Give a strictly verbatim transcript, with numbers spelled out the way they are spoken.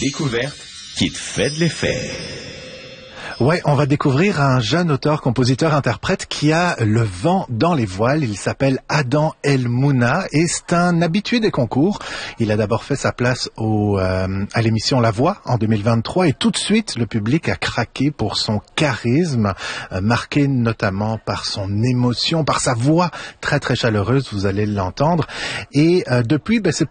découverte qui te fait de l'effet. Ouais, on va découvrir un jeune auteur, compositeur, interprète qui a le vent dans les voiles. Il s'appelle Adam El Mouna et c'est un habitué des concours. Il a d'abord fait sa place au, euh, à l'émission La Voix en deux mille vingt-trois et tout de suite, le public a craqué pour son charisme, euh, marqué notamment par son émotion, par sa voix très très chaleureuse, vous allez l'entendre. Et euh, depuis, ben, c'est